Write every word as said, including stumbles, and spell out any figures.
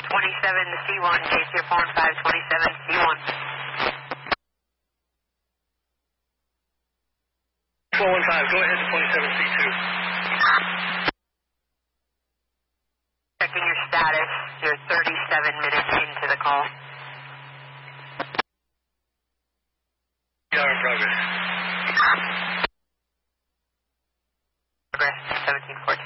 twenty-seven to C one, Gates here four one five, twenty-seven C one. four one five, go ahead to twenty-seven C two. Checking your status, you're thirty-seven minutes into the call. You are in progress. Progress, seventeen fourteen.